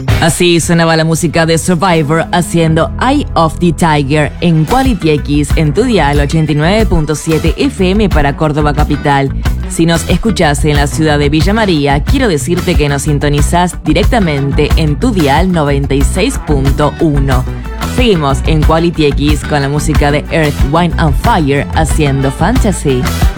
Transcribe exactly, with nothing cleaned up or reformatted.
Así sonaba la música de Survivor haciendo Eye of the Tiger en Quality X en tu dial ochenta y nueve punto siete F M para Córdoba Capital. Si nos escuchás en la ciudad de Villa María, quiero decirte que nos sintonizás directamente en tu dial noventa y seis punto uno. Seguimos en Quality X con la música de Earth, Wind and Fire haciendo Fantasy.